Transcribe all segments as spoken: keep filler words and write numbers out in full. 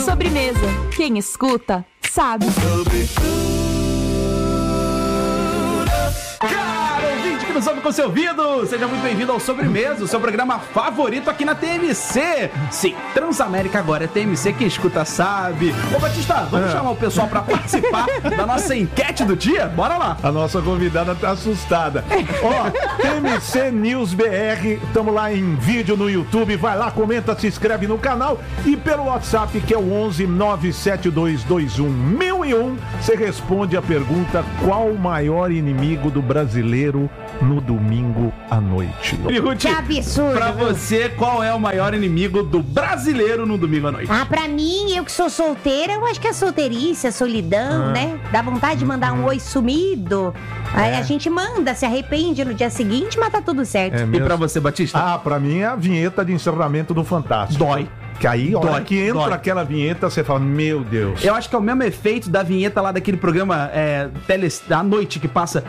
Sobremesa. Quem escuta, sabe. Nos ouve com seu ouvido, seja muito bem-vindo ao Sobremesa, o seu programa favorito aqui na T M C. Sim, Transamérica agora é T M C, quem escuta sabe. Ô Batista, vamos é. chamar o pessoal pra participar da nossa enquete do dia? Bora lá. A nossa convidada tá assustada. Ó, T M C News B R, estamos lá em vídeo no YouTube, vai lá, comenta, se inscreve no canal e pelo WhatsApp que é o onze nove sete dois dois um mil e um, você responde a pergunta: qual o maior inimigo do brasileiro no domingo à noite? Que absurdo. Pra você, qual é o maior inimigo do brasileiro no domingo à noite? Ah, pra mim, eu que sou solteira, eu acho que a solteirice, a solidão, ah. né? Dá vontade de mandar um oi sumido. É. Aí a gente manda, se arrepende no dia seguinte, mas tá tudo certo. É e pra você, Batista? Ah, pra mim é a vinheta de encerramento do Fantástico. Dói. Que aí, a hora que entra dói. aquela vinheta, você fala, meu Deus. Eu acho que é o mesmo efeito da vinheta lá daquele programa é, tele, da noite que passa.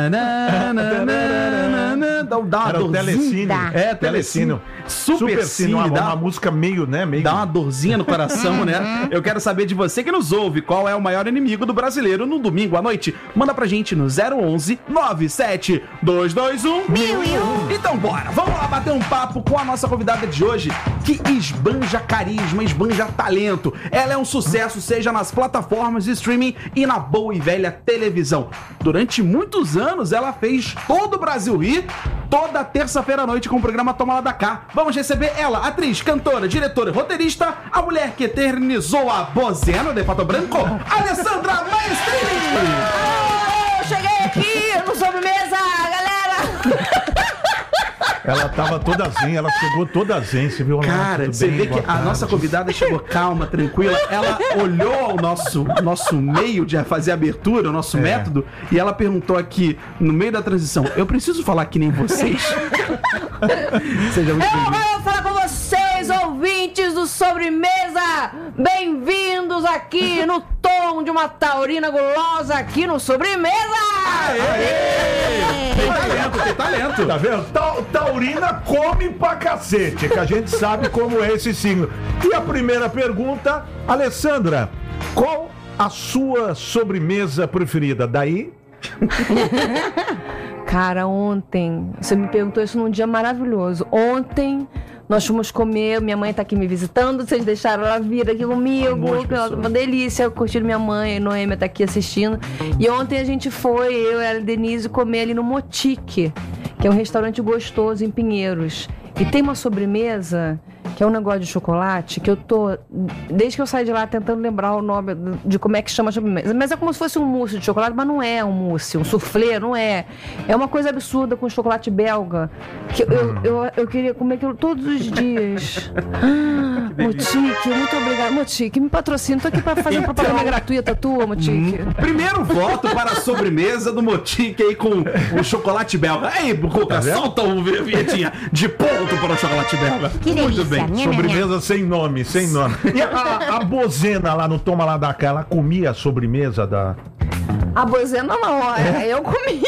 Dá uma Era o Telecine. É, Telecine. Super, Super Cine, uma, dá uma música meio, né? Meio... Dá uma dorzinha no coração, né? Eu quero saber de você que nos ouve, qual é o maior inimigo do brasileiro no domingo à noite? Manda pra gente no zero onze nove sete dois dois um mil e um. Então bora, vamos lá bater um papo com a nossa convidada de hoje, que esbanja carisma, esbanja talento. Ela é um sucesso, seja nas plataformas de streaming e na boa e velha televisão. Durante muitos anos, ela fez todo o Brasil rir, toda terça-feira à noite com o programa Toma Lá da Cá. Vamos receber ela, atriz, cantora, diretora e roteirista, a mulher que eternizou a Bozena de Pato Branco, Alessandra Maestrini. Oh, cheguei aqui no Sobremesa, galera! Ela tava toda zen, ela chegou toda zen, você viu? Cara, você vê que a nossa convidada chegou calma, tranquila, ela olhou o nosso, nosso meio de fazer abertura, o nosso é. método, e ela perguntou aqui, no meio da transição, eu preciso falar que nem vocês? Seja muito bem-vindo. Eu vou falar com vocês, ouvintes do Sobremesa! Bem-vindos aqui no tom de uma taurina gulosa aqui no Sobremesa! Aê! Aê! Tem talento, tem talento! Tá vendo? Ta taurina come pra cacete, que a gente sabe como é esse signo. E a primeira pergunta, Alessandra, qual a sua sobremesa preferida? Daí? Cara, ontem, você me perguntou isso num dia maravilhoso. Ontem nós fomos comer, minha mãe tá aqui me visitando, vocês deixaram ela vir aqui comigo, uma delícia, curtindo minha mãe, a Noêmia tá aqui assistindo. E ontem a gente foi, eu e a Denise, comer ali no Motique, que é um restaurante gostoso em Pinheiros. E tem uma sobremesa, que é um negócio de chocolate, que eu tô, desde que eu saí de lá, tentando lembrar o nome de como é que chama a sobremesa. Mas é como se fosse um mousse de chocolate, mas não é um mousse, um soufflé, não é. É uma coisa absurda com chocolate belga, que eu, eu, eu, eu queria comer aquilo todos os dias. Ah, Motique, muito obrigada. Motique, me patrocina, tô aqui pra fazer uma propaganda gratuita tua, Motique. Primeiro voto para a sobremesa do Motique aí com o chocolate belga. Aí, Bucuca, tá solta o vinhetinha de ponto para o chocolate belga. Que muito delícia. bem. Minha, Sobremesa minha. sem nome, sem nome. E a, a Bozena lá no Toma Lá da Cá, ela comia a sobremesa da... A Bozena não, é. eu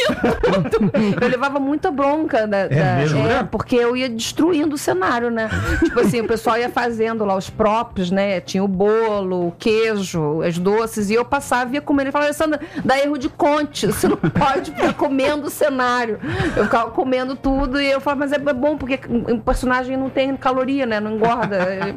comia. Eu levava muita bronca da, é da, mesmo, é, né? porque eu ia destruindo o cenário, né? Tipo assim, o pessoal ia fazendo lá os próprios, né? Tinha o bolo, o queijo, as doces, e eu passava e ia comendo. Ele falava, Alessandra, dá erro de conte, você não pode ficar comendo o cenário. Eu ficava comendo tudo e eu falava, mas é bom, porque o personagem não tem caloria, né? Não engorda.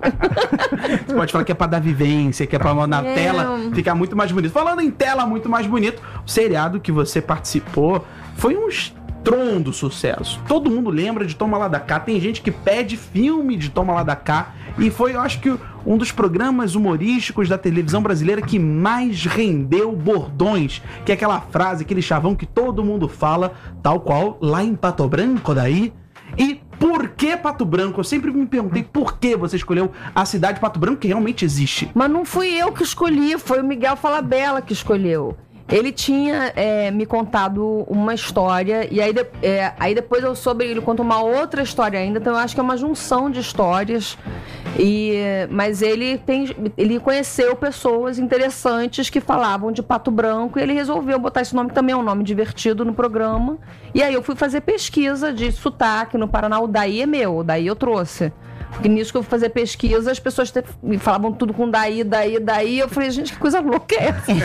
Você pode falar que é pra dar vivência, que é pra na é. tela ficar muito mais bonito. Falando em tela muito mais bonito, o seriado que você participou foi um estrondo sucesso. Todo mundo lembra de Toma Lá da Cá. Tem gente que pede filme de Toma Lá da Cá. E foi, eu acho que, um dos programas humorísticos da televisão brasileira que mais rendeu bordões. Que é aquela frase, aquele chavão que todo mundo fala, tal qual lá em Pato Branco daí. E por que Pato Branco? Eu sempre me perguntei por que você escolheu a cidade de Pato Branco, que realmente existe. Mas não fui eu que escolhi, foi o Miguel Falabella que escolheu. Ele tinha é, me contado uma história, e aí, de, é, aí depois eu soube, ele contou uma outra história ainda, então eu acho que é uma junção de histórias. E, mas ele, tem, ele conheceu pessoas interessantes que falavam de Pato Branco, e ele resolveu botar esse nome, que também é um nome divertido, no programa. E aí eu fui fazer pesquisa de sotaque no Paraná. O daí é meu, o daí eu trouxe. Porque nisso que eu fui fazer pesquisa, as pessoas te... me falavam tudo com daí, daí, daí. Eu falei, gente, que coisa louca é essa?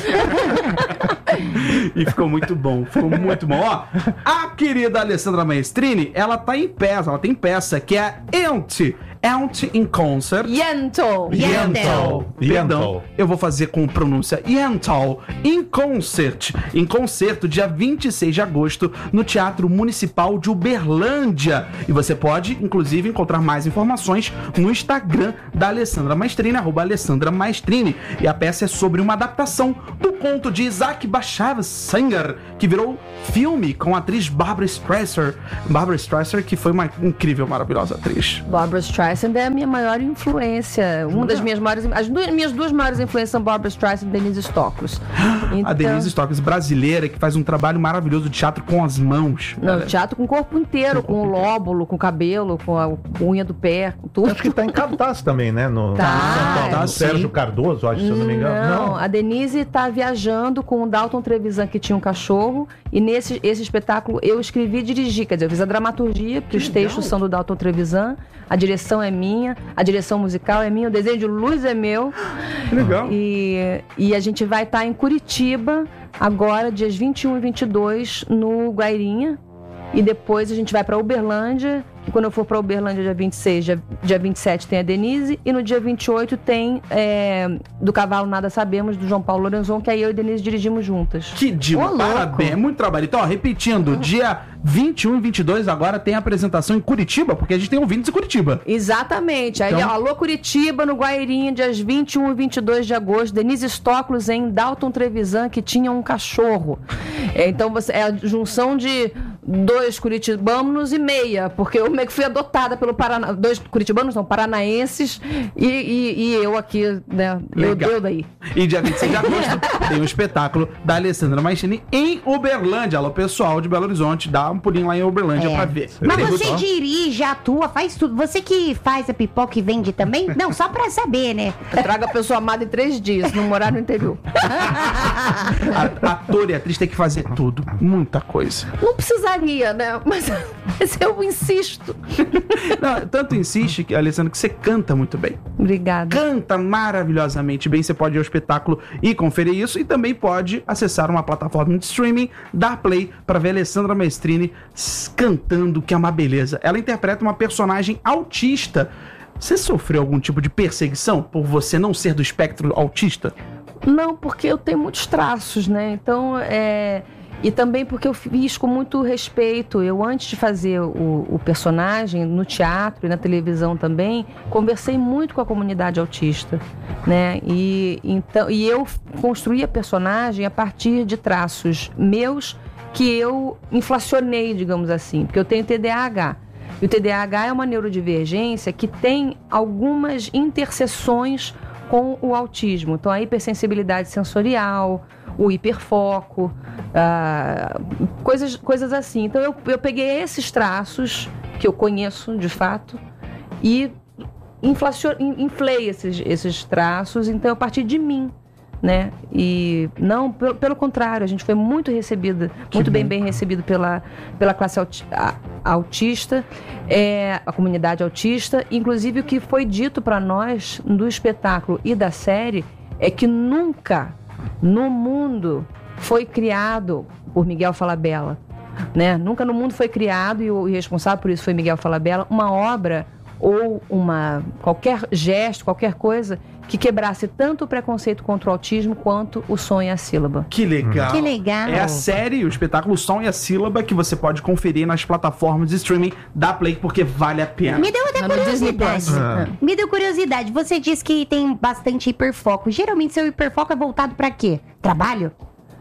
E ficou muito bom, ficou muito bom. Ó, a querida Alessandra Maestrini, ela tá em peça, ela tem peça que é Ent, Ent in Concert. Yentl. Yentl. Perdão, eu vou fazer com pronúncia Yentl in Concert, em concerto, dia vinte e seis de agosto, no Teatro Municipal de Uberlândia. E você pode, inclusive, encontrar mais informações no Instagram da Alessandra Maestrini, arroba Alessandra Maestrini. E a peça é sobre uma adaptação do conto de Isaac Bashevis Singer, que virou filme com a atriz Barbra Streisand. Barbra Streisand, que foi uma incrível, maravilhosa atriz. Barbra Streisand é a minha maior influência. Uma das minhas maiores... As duas, minhas duas maiores influências são Barbra Streisand e Denise Stoklos. Então... A Denise Stoklos, brasileira, que faz um trabalho maravilhoso de teatro com as mãos. Não, teatro com o corpo inteiro, com o lóbulo, com o cabelo, com a unha do pé, com tudo. Acho que tá em cartaz também, né? No, Tá. no São Paulo. Tá, No Sérgio sim. Cardoso, acho, se eu não me engano. Não, a Denise tá viajando com o Dalton Trevisan, que tinha um cachorro, e nesse esse espetáculo eu escrevi e dirigi, quer dizer, eu fiz a dramaturgia, porque os textos são do Dalton Trevisan, a direção é minha, a direção musical é minha, o desenho de luz é meu. Que legal. E, e a gente vai estar em Curitiba agora, dias vinte e um e vinte e dois, no Guairinha. E depois a gente vai para Uberlândia. E quando eu for para Uberlândia, dia vinte e seis, dia, dia vinte e sete tem a Denise. E no dia vinte e oito tem é, Do Cavalo Nada Sabemos, do João Paulo Lorenzon, que aí eu e a Denise dirigimos juntas. Que diva, Ô, louco. parabéns, muito trabalho. Então, ó, repetindo, dia vinte e um e vinte e dois agora tem a apresentação em Curitiba, porque a gente tem ouvintes em Curitiba. Exatamente. Aí, Então- ó, alô Curitiba, no Guairinha, dias vinte e um e vinte e dois de agosto. Denise Stoklos em Dalton Trevisan, que tinha um cachorro. É, então, você, é a junção de dois curitibanos e meia, porque eu meio que fui adotada pelo Paraná. Dois curitibanos, não, paranaenses, e, e, e eu aqui, né? Eu, Legal. eu daí. E dia vinte e seis de agosto tem um espetáculo da Alessandra Maestrini em Uberlândia. Alô, pessoal de Belo Horizonte, dá um pulinho lá em Uberlândia É. pra ver. Mas Beleza? você dirige, atua, faz tudo. Você que faz a pipoca e vende também? Não, só pra saber, né? Eu trago a pessoa amada em três dias, não morar no interior. A- Ator e atriz tem que fazer tudo, muita coisa. Não precisaria, né? Mas, mas eu insisto. Não, tanto insiste, que, Alessandra, que você canta muito bem. Obrigada. Canta maravilhosamente bem. Você pode ir ao espetáculo e conferir isso. E também pode acessar uma plataforma de streaming, dar play para ver a Alessandra Maestrini s- cantando, que é uma beleza. Ela interpreta uma personagem autista. Você sofreu algum tipo de perseguição por você não ser do espectro autista? Não, porque eu tenho muitos traços, né? Então, é... E também porque eu fiz com muito respeito. Eu, antes de fazer o, o personagem, no teatro e na televisão também, conversei muito com a comunidade autista, né? E, então, e eu construí a personagem a partir de traços meus que eu inflacionei, digamos assim, porque eu tenho T D A H. E o T D A H é uma neurodivergência que tem algumas interseções com o autismo. Então, a hipersensibilidade sensorial, o hiperfoco, ah, coisas, coisas assim. Então, eu, eu peguei esses traços, que eu conheço de fato, e inflacio, inflei esses, esses traços. Então, a partir de mim, né? E não, pelo, pelo contrário, a gente foi muito recebida, muito bem, bem recebido pela, pela classe auti, a, autista, é, a comunidade autista. Inclusive, o que foi dito para nós do espetáculo e da série é que nunca no mundo foi criado por Miguel Falabella, né? Nunca no mundo foi criado, e o responsável por isso foi Miguel Falabella, uma obra ou uma qualquer gesto, qualquer coisa que quebrasse tanto o preconceito contra o autismo quanto o som e a sílaba. Que legal. Que legal. É a série, o espetáculo Som e a Sílaba, que você pode conferir nas plataformas de streaming da Play, porque vale a pena. Me deu até Tá no Disney curiosidade. Plus. Ah. Me deu curiosidade. Você disse que tem bastante hiperfoco. Geralmente, seu hiperfoco é voltado pra quê? Trabalho?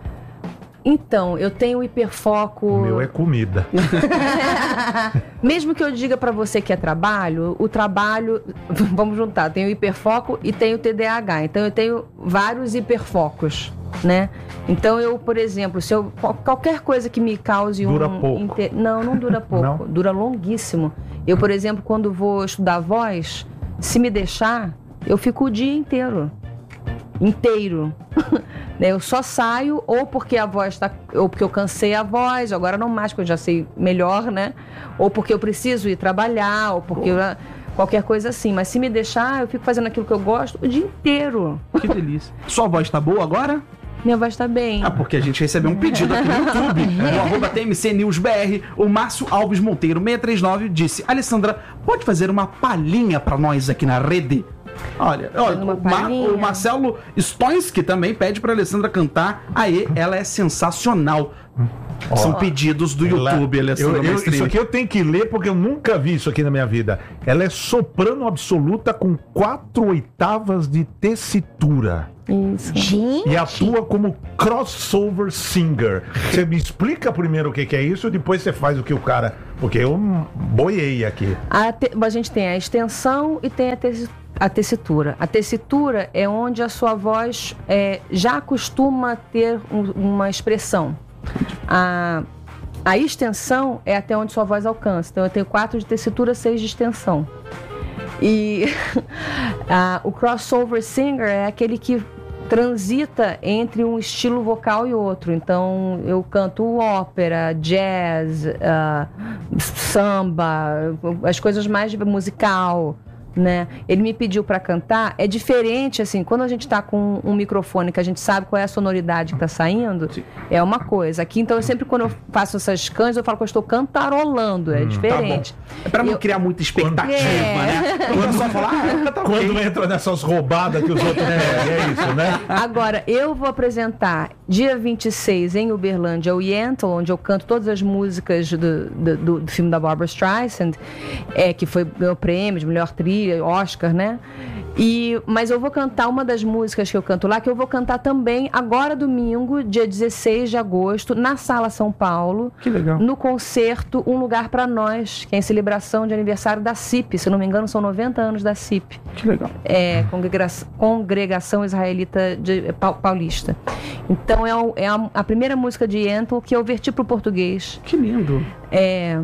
Então, eu tenho hiperfoco. O meu é comida. Mesmo que eu diga pra você que é trabalho, o trabalho, vamos juntar, tem o hiperfoco e tem o T D A H. Então eu tenho vários hiperfocos, né? Então eu, por exemplo, se eu qual- qualquer coisa que me cause um Dura pouco. inte- não, não dura pouco, Não? dura longuíssimo. Eu, por exemplo, quando vou estudar voz, se me deixar, eu fico o dia inteiro. Inteiro. Né, eu só saio ou porque a voz tá, ou porque eu cansei a voz, agora não mais, porque eu já sei melhor, né? Ou porque eu preciso ir trabalhar, ou porque eu- qualquer coisa assim. Mas se me deixar, eu fico fazendo aquilo que eu gosto o dia inteiro. Que delícia. Sua voz tá boa agora? Minha voz tá bem. Ah, porque a gente recebeu um pedido aqui no YouTube. No arroba T M C News B R, o Márcio Alves Monteiro seiscentos e trinta e nove disse: Alessandra, pode fazer uma palhinha pra nós aqui na rede? Olha, olha o, Mar, o Marcelo Stoinski também pede pra Alessandra cantar. Aê, ela é sensacional. Oh. São pedidos do ela, YouTube, Alessandra. Eu, eu, isso aqui eu tenho que ler porque eu nunca vi isso aqui na minha vida. Ela é soprano absoluta com quatro oitavas de tessitura. Isso. Gente. E atua como crossover singer. Você me explica primeiro o que, que é isso, depois você faz o que o cara... Porque eu boiei aqui. A, te... a gente tem a extensão e tem a, te... a tessitura. A tessitura é onde a sua voz é, já costuma ter um, uma expressão. A... a extensão é até onde sua voz alcança. Então eu tenho quatro de tessitura, seis de extensão. E a, o crossover singer é aquele que transita entre um estilo vocal e outro. Então eu canto ópera, jazz, uh, samba, as coisas mais musical, né? Ele me pediu para cantar. É diferente, assim, quando a gente tá com um microfone que a gente sabe qual é a sonoridade que tá saindo. Sim. É uma coisa. Aqui, então, eu sempre, quando eu faço essas canções, eu falo que eu estou cantarolando. É hum, diferente. Tá é para não eu... criar muita expectativa, é. né? Quando só falar, ah, tá quando okay. entra nessas roubadas que os outros é. pegam, é isso, né? Agora, eu vou apresentar dia vinte e seis em Uberlândia o Yentl, onde eu canto todas as músicas do, do, do, do filme da Barbra Streisand, é, que foi meu prêmio de melhor trilha, Oscar, né? E, mas eu vou cantar uma das músicas que eu canto lá, que eu vou cantar também agora domingo, dia dezesseis de agosto, na Sala São Paulo. Que legal. No concerto Um Lugar Pra Nós, que é em celebração de aniversário da C I P. Se não me engano, são noventa anos da C I P. Que legal. É, Congregação, Congregação Israelita de, Paulista. Então é, o, é a, a primeira música de Yentl que eu verti pro português. Que lindo. É...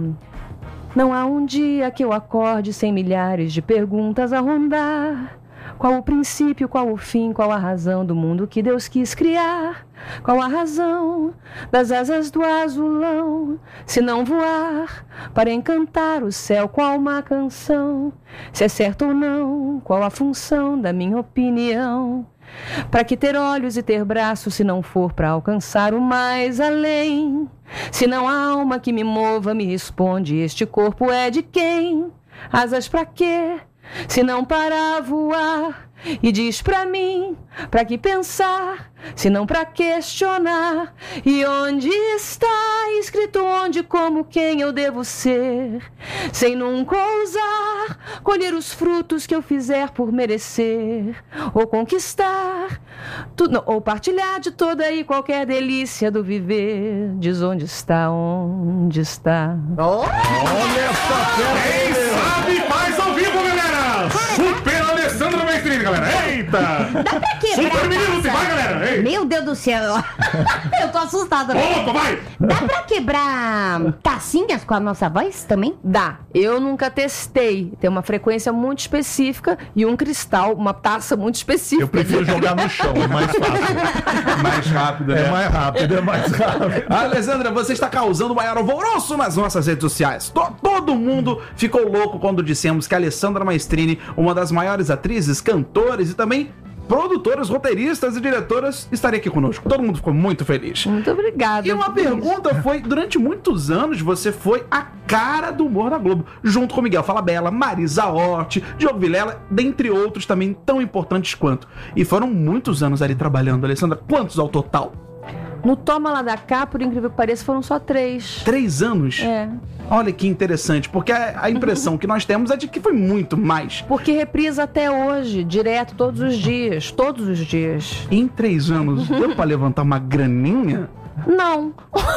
Não há um dia que eu acorde sem milhares de perguntas a rondar. Qual o princípio, qual o fim, qual a razão do mundo que Deus quis criar? Qual a razão das asas do azulão, se não voar para encantar o céu qual uma canção? Se é certo ou não, qual a função da minha opinião? Para que ter olhos e ter braços se não for para alcançar o mais além? Se não há alma que me mova, me responde, este corpo é de quem? Asas para quê? Se não para voar, e diz pra mim, pra que pensar, se não pra questionar? E onde está escrito onde, como, quem eu devo ser? Sem nunca ousar colher os frutos que eu fizer por merecer, ou conquistar, tudo, ou partilhar de toda e qualquer delícia do viver. Diz onde está, onde está. Oh. Olha essa festa! Quem sabe faz ao vivo, galera! Super Alessandra Maestrini, galera! Eita! Dá pra quebrar? Super menino, vai, galera! Ei. Meu Deus do céu! Eu tô assustada. Opa, vai! Dá pra quebrar tacinhas com a nossa voz também? Dá. Eu nunca testei. Tem uma frequência muito específica e um cristal, uma taça muito específica. Eu prefiro jogar no chão, é mais fácil. Mais rápido, né? É mais rápido, é mais rápido. Alessandra, você está causando o maior alvoroço nas nossas redes sociais. To- todo mundo ficou louco quando dissemos que a Alessandra Maestrini, uma das maiores atrizes, cantores e também produtoras, roteiristas e diretoras, estaria aqui conosco. Todo mundo ficou muito feliz. Muito obrigada. E uma pergunta foi, durante muitos anos, você foi a cara do humor da Globo, junto com Miguel Falabella, Marisa Hort, Diogo Vilela, dentre outros também tão importantes quanto. E foram muitos anos ali trabalhando, Alessandra. Quantos ao total? No Toma Lá da Cá, por incrível que pareça, foram só três. Três anos? É. Olha que interessante, porque a, a impressão que nós temos é de que foi muito mais. Porque reprisa até hoje, direto, todos os dias. Todos os dias. Em três anos, deu pra levantar uma graninha? Não.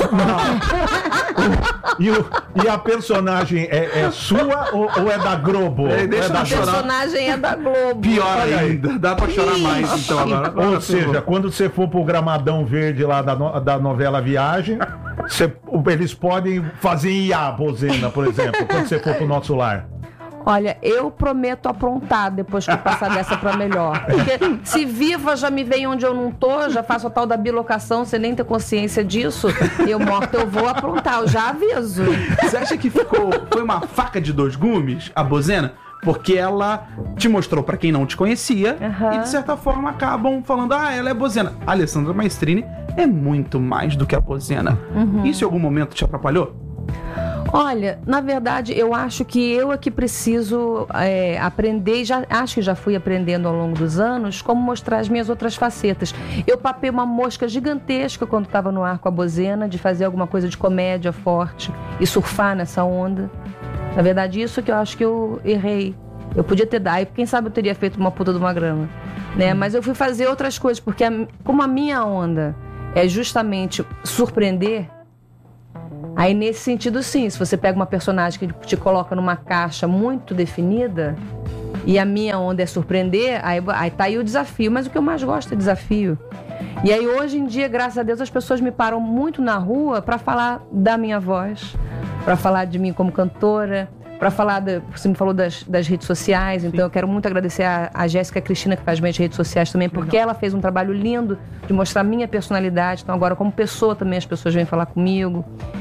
E, o, e a personagem é, é sua ou, ou é da Globo? É, deixa é da A personagem é da Globo. Pior ainda, dá pra chorar mais então agora. agora Ou seja, vou... quando você for pro gramadão verde lá da, no, da novela Viagem, você, eles podem fazer I A, Bozena, por exemplo, quando você for pro Nosso Lar. Olha, eu prometo aprontar depois que eu passar dessa pra melhor. Porque se viva já me vem onde eu não tô, já faço a tal da bilocação sem nem ter consciência disso, eu morto eu vou aprontar, eu já aviso. Você acha que ficou, foi uma faca de dois gumes, a Bozena? porque ela te mostrou pra quem não te conhecia Aham. e de certa forma acabam falando, ah, ela é bozena. A Alessandra Maestrini é muito mais do que a bozena. Isso em algum momento te atrapalhou? Olha, na verdade, eu acho que eu é que preciso é, aprender, já, acho que já fui aprendendo ao longo dos anos, como mostrar as minhas outras facetas. Eu papei uma mosca gigantesca quando estava no ar com a bozena, de fazer alguma coisa de comédia forte e surfar nessa onda. Na verdade, isso que eu acho que eu errei. Eu podia ter dado, quem sabe eu teria feito uma puta de uma grama, né? Mas eu fui fazer outras coisas, porque a, como a minha onda é justamente surpreender, aí nesse sentido sim, se você pega uma personagem que te coloca numa caixa muito definida e a minha onda é surpreender, aí, aí tá aí o desafio, mas o que eu mais gosto é desafio. E aí hoje em dia, graças a Deus, as pessoas me param muito na rua para falar da minha voz, para falar de mim como cantora, para falar, da, você me falou das, das redes sociais, então eu quero muito agradecer a, a Jéssica Cristina, que faz minhas redes sociais também, porque ela fez um trabalho lindo de mostrar a minha personalidade, então agora como pessoa também as pessoas vêm falar comigo.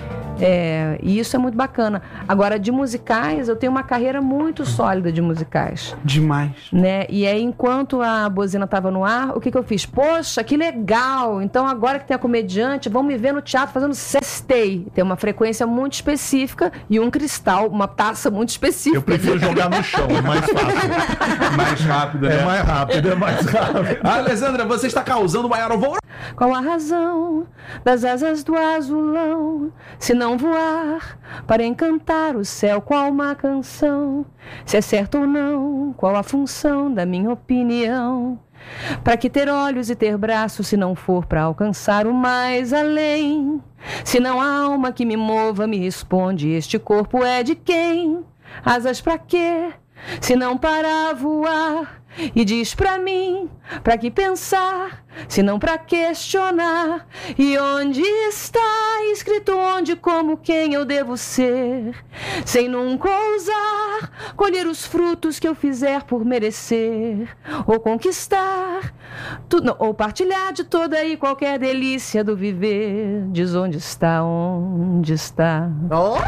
É, e isso é muito bacana. Agora, de musicais, eu tenho uma carreira muito sólida de musicais. Demais. Né? E aí, enquanto a bozena estava no ar, o que, que eu fiz? Poxa, que legal! Então, agora que tem a comediante, vamos me ver no teatro fazendo sextay. Tem uma frequência muito específica e um cristal, uma taça muito específica. Eu prefiro jogar no chão, é mais fácil. Mais rápido, né? É mais rápido, é mais rápido. Alessandra, você está causando maior alvoroço. Qual a razão das asas do azulão, se não voar para encantar o céu qual uma canção? Se é certo ou não, qual a função da minha opinião? Para que ter olhos e ter braços se não for para alcançar o mais além? Se não há alma que me mova, me responde, este corpo é de quem? Asas para quê? Se não para voar? E diz pra mim, pra que pensar, se não pra questionar? E onde está escrito onde, como, quem eu devo ser? Sem nunca ousar colher os frutos que eu fizer por merecer, ou conquistar, tudo, ou partilhar de toda e qualquer delícia do viver. Diz onde está, onde está. Olha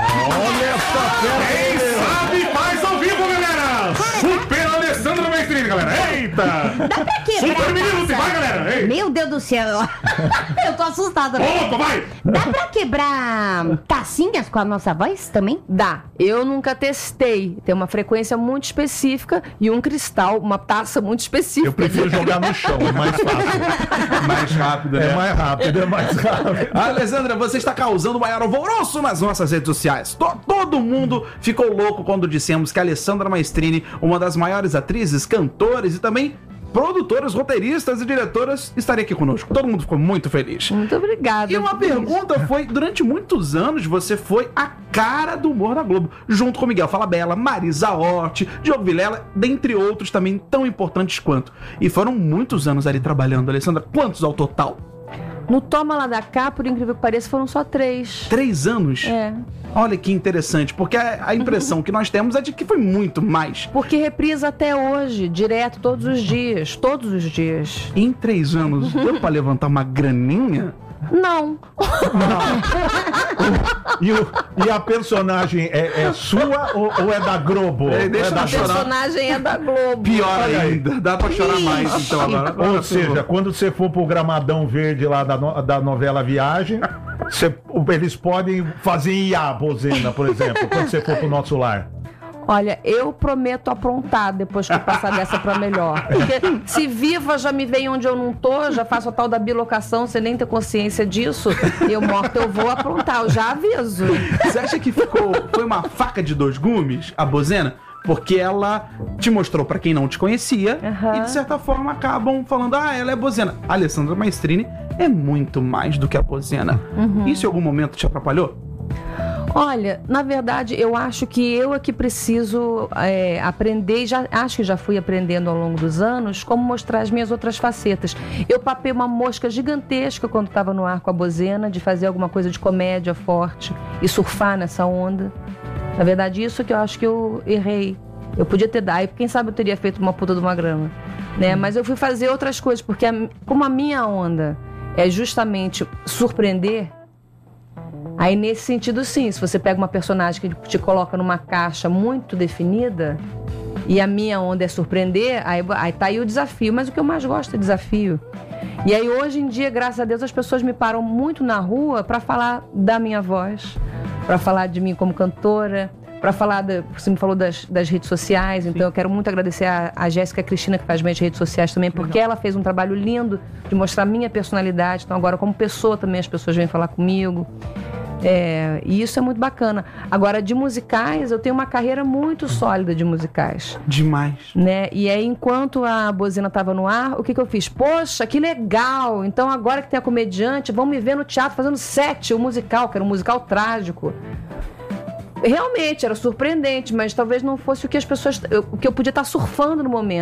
essa Quem fera! sabe faz ao vivo, galera! Super Alessandra Maestrini, galera! Eita! Dá pra quebrar Super minuto, taça? vai, galera! Ei. Meu Deus do céu. Eu tô assustada. Opa, vai! Dá pra quebrar tacinhas com a nossa voz também? Dá. Eu nunca testei. Tem uma frequência muito específica e um cristal, uma taça muito específica. Eu prefiro jogar no chão, é mais fácil. Mais rápido, né? É mais rápido, é mais rápido. Alessandra, você está causando maior alvoroço nas nossas redes sociais. To- todo mundo ficou louco quando dissemos que a Alessandra Maestrini, uma das maiores atrizes, cantores e também produtoras, roteiristas e diretoras, estaria aqui conosco. Todo mundo ficou muito feliz. Muito obrigada. E uma pergunta foi, durante muitos anos, você foi a cara do humor da Globo, junto com Miguel Falabella, Marisa Hort, Diogo Vilela, dentre outros também tão importantes quanto. E foram muitos anos ali trabalhando, Alessandra. Quantos ao total? No Toma Lá da Cá, por incrível que pareça, foram só três. Três anos? É. Olha que interessante, porque a, a impressão que nós temos é de que foi muito mais. Porque reprisa até hoje, direto, todos os dias. Todos os dias. Em três anos, deu pra levantar uma graninha? Não. E, o- e a personagem é, é sua ou, ou é da Globo? É, deixa é da eu A chorar. personagem é da Globo. Pior Olha aí. ainda, dá pra chorar mais então agora. Agora Ou seja, quando você for pro Gramadão Verde lá da, no- da novela Viagem, você- eles podem fazer I A, bozena, por exemplo, quando você for pro nosso lar. Olha, eu prometo aprontar depois que eu passar dessa pra melhor. Porque se viva já me vem onde eu não tô, já faço a tal da bilocação, sem nem ter consciência disso, eu morto eu vou aprontar, eu já aviso. Você acha que ficou, foi uma faca de dois gumes, a bozena? Porque ela te mostrou pra quem não te conhecia Aham. e de certa forma acabam falando, ah, ela é bozena. A Alessandra Maestrini é muito mais do que a bozena. Isso em algum momento te atrapalhou? Olha, na verdade, eu acho que eu é que preciso é, aprender, e já, acho que já fui aprendendo ao longo dos anos, como mostrar as minhas outras facetas. Eu papei uma mosca gigantesca quando estava no ar com a bozena, de fazer alguma coisa de comédia forte e surfar nessa onda. Na verdade, isso que eu acho que eu errei. Eu podia ter dado, quem sabe eu teria feito uma puta de uma grama, né? Mas eu fui fazer outras coisas, porque a, como a minha onda é justamente surpreender, aí nesse sentido sim, se você pega uma personagem que te coloca numa caixa muito definida E a minha onda é surpreender, aí, aí tá aí o desafio. Mas o que eu mais gosto é desafio. E aí hoje em dia, graças a Deus, as pessoas me param muito na rua para falar da minha voz, para falar de mim como cantora, para falar, da, você me falou das, das redes sociais, então Sim. eu quero muito agradecer a, a Jéssica Cristina, que faz minhas redes sociais também, porque ela fez um trabalho lindo de mostrar a minha personalidade. Então agora como pessoa também as pessoas vêm falar comigo. É, e isso é muito bacana. Agora, de musicais, eu tenho uma carreira muito sólida de musicais. Demais. Né? E aí, enquanto a Bozina estava no ar, o que, que eu fiz? Poxa, que legal! Então, agora que tem a comediante, vamos me ver no teatro fazendo sete, o musical, que era um musical trágico. Realmente, era surpreendente, mas talvez não fosse o que as pessoas... o que eu podia estar surfando no momento.